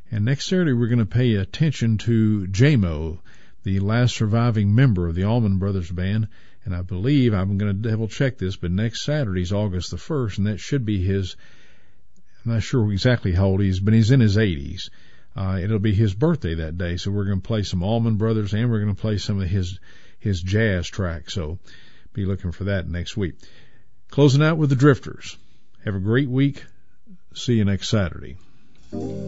And next Saturday, we're going to pay attention to J-Mo, the last surviving member of the Allman Brothers Band. And I believe, I'm going to double check this, but next Saturday is August the 1st, and that should be his, I'm not sure exactly how old he is, but he's in his 80s. It'll be his birthday that day, so we're going to play some Allman Brothers, and we're going to play some of his jazz tracks. So be looking for that next week. Closing out with the Drifters. Have a great week. See you next Saturday.